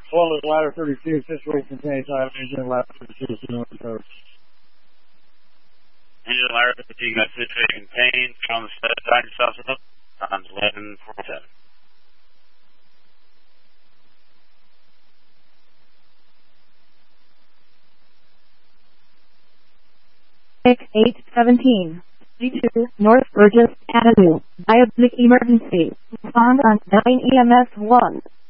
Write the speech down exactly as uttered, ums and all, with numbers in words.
Columbus Ladder thirty-two, situation contains high engine ladder thirty-two, North Coast. Engine ladder thirty-two, got situation contained. On the set, side yourself to the times eleven forty-seven. eight seventeen. G2, North Burgess Avenue. Diabetic emergency. Respond on nine E M S one.